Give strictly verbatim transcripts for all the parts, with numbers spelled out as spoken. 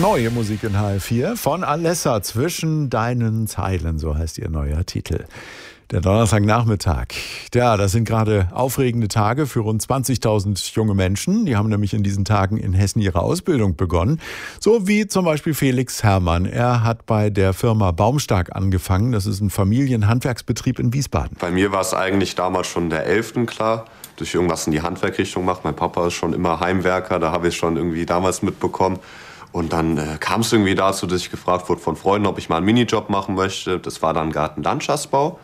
Neue Musik in H F vier von Alessa, Zwischen deinen Zeilen, so heißt ihr neuer Titel. Der Donnerstagnachmittag. Ja, das sind gerade aufregende Tage für rund zwanzigtausend junge Menschen. Die haben nämlich in diesen Tagen in Hessen ihre Ausbildung begonnen. So wie zum Beispiel Felix Herrmann. Er hat bei der Firma Baumstark angefangen. Das ist ein Familienhandwerksbetrieb in Wiesbaden. Bei mir war es eigentlich damals schon der elften klar, dass ich irgendwas in die Handwerkrichtung mache. Mein Papa ist schon immer Heimwerker, da habe ich schon irgendwie damals mitbekommen. Und dann äh, kam es irgendwie dazu, dass ich gefragt wurde von Freunden, ob ich mal einen Minijob machen möchte. Das war dann Gartenlandschaftsbau.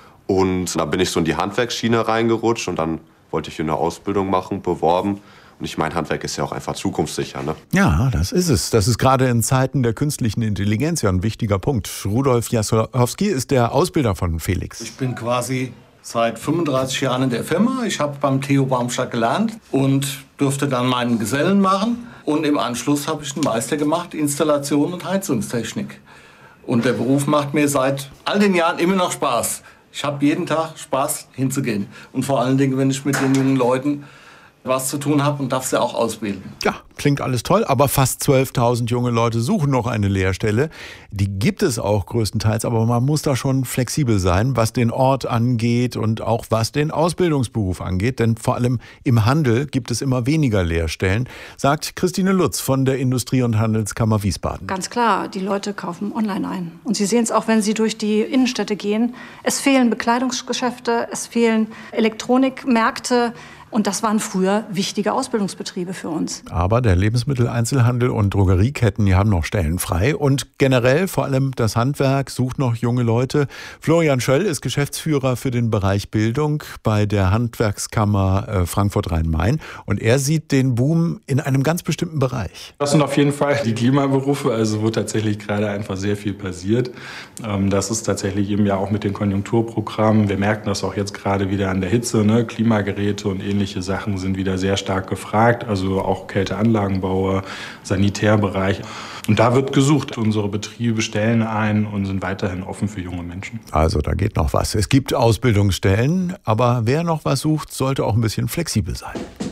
Und da bin ich so in die Handwerksschiene reingerutscht und dann wollte ich eine Ausbildung machen, beworben. Und ich meine, Handwerk ist ja auch einfach zukunftssicher, ne? Ja, das ist es. Das ist gerade in Zeiten der künstlichen Intelligenz ja ein wichtiger Punkt. Rudolf Jasolowski ist der Ausbilder von Felix. Ich bin quasi seit fünfunddreißig Jahren in der Firma. Ich habe beim Theo Baumstark gelernt und durfte dann meinen Gesellen machen. Und im Anschluss habe ich einen Meister gemacht, Installation und Heizungstechnik. Und der Beruf macht mir seit all den Jahren immer noch Spaß. Ich habe jeden Tag Spaß hinzugehen. Und vor allen Dingen, wenn ich mit den jungen Leuten was zu tun habe und darf sie auch ausbilden. Ja, klingt alles toll, aber fast zwölftausend junge Leute suchen noch eine Lehrstelle. Die gibt es auch größtenteils, aber man muss da schon flexibel sein, was den Ort angeht und auch was den Ausbildungsberuf angeht. Denn vor allem im Handel gibt es immer weniger Lehrstellen, sagt Christine Lutz von der Industrie- und Handelskammer Wiesbaden. Ganz klar, die Leute kaufen online ein. Und Sie sehen es auch, wenn Sie durch die Innenstädte gehen. Es fehlen Bekleidungsgeschäfte, es fehlen Elektronikmärkte. Und das waren früher wichtige Ausbildungsbetriebe für uns. Aber der Lebensmitteleinzelhandel und Drogerieketten, die haben noch Stellen frei. Und generell, vor allem das Handwerk, sucht noch junge Leute. Florian Schöll ist Geschäftsführer für den Bereich Bildung bei der Handwerkskammer Frankfurt-Rhein-Main. Und er sieht den Boom in einem ganz bestimmten Bereich. Das sind auf jeden Fall die Klimaberufe, also wo tatsächlich gerade einfach sehr viel passiert. Das ist tatsächlich eben ja auch mit den Konjunkturprogrammen. Wir merken das auch jetzt gerade wieder an der Hitze, ne? Klimageräte und ähnliches. Sachen sind wieder sehr stark gefragt, also auch Kälteanlagenbauer, Sanitärbereich. Und da wird gesucht. Unsere Betriebe stellen ein und sind weiterhin offen für junge Menschen. Also da geht noch was. Es gibt Ausbildungsstellen, aber wer noch was sucht, sollte auch ein bisschen flexibel sein.